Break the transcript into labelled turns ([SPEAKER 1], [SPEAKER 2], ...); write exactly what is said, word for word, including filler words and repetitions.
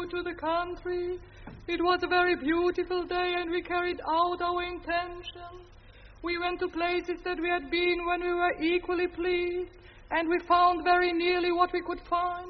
[SPEAKER 1] to the country. It was a very beautiful day, and we carried out our intention. We went to places that we had been when we were equally pleased, and we found very nearly what we could find.